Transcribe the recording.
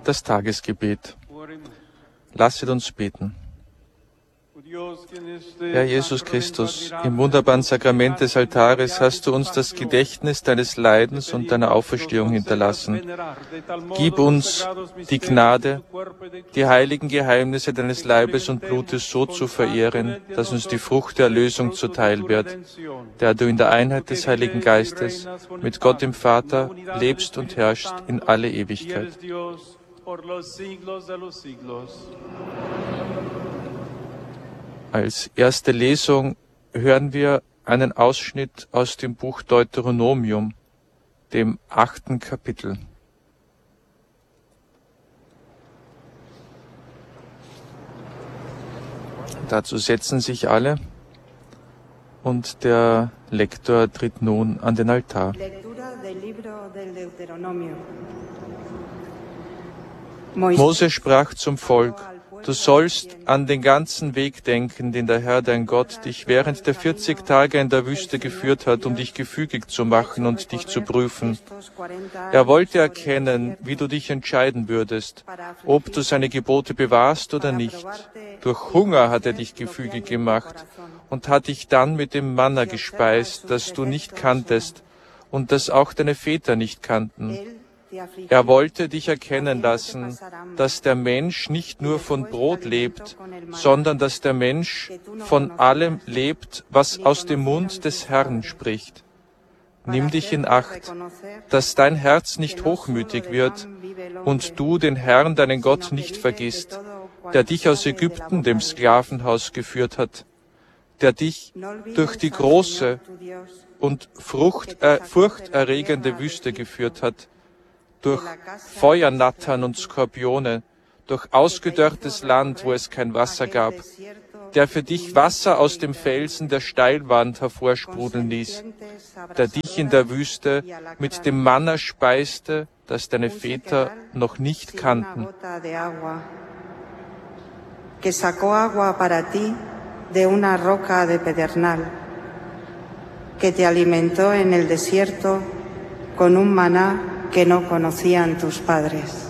Das Tagesgebet. Lasset uns beten. Herr Jesus Christus, im wunderbaren Sakrament des Altares hast du uns das Gedächtnis deines Leidens und deiner Auferstehung hinterlassen. Gib uns die Gnade, die heiligen Geheimnisse deines Leibes und Blutes so zu verehren, dass uns die Frucht der Erlösung zuteil wird, der du in der Einheit des Heiligen Geistes mit Gott dem Vater lebst und herrschst in alle Ewigkeit. Als erste Lesung hören wir einen Ausschnitt aus dem Buch Deuteronomium, dem 8. Kapitel. Dazu setzen sich alle und der Lektor tritt nun an den Altar. Mose sprach zum Volk: Du sollst an den ganzen Weg denken, den der Herr dein Gott dich während der 40 Tage in der Wüste geführt hat, um dich gefügig zu machen und dich zu prüfen. Er wollte erkennen, wie du dich entscheiden würdest, ob du seine Gebote bewahrst oder nicht. Durch Hunger hat er dich gefügig gemacht und hat dich dann mit dem Manna gespeist, das du nicht kanntest und das auch deine Väter nicht kannten. Er wollte dich erkennen lassen, dass der Mensch nicht nur von Brot lebt, sondern dass der Mensch von allem lebt, was aus dem Mund des Herrn spricht. Nimm dich in Acht, dass dein Herz nicht hochmütig wird und du den Herrn, deinen Gott, nicht vergisst, der dich aus Ägypten, dem Sklavenhaus, geführt hat, der dich durch die große und furchterregende Wüste geführt hat, durch Feuernattern und Skorpione, durch ausgedörrtes Land, wo es kein Wasser gab, der für dich Wasser aus dem Felsen der Steilwand hervorsprudeln ließ, der dich in der Wüste mit dem Manna speiste, das deine Väter noch nicht kannten. Que sacó agua para ti de una roca de pedernal, que te alimentó en el desierto con un maná que no conocían tus padres.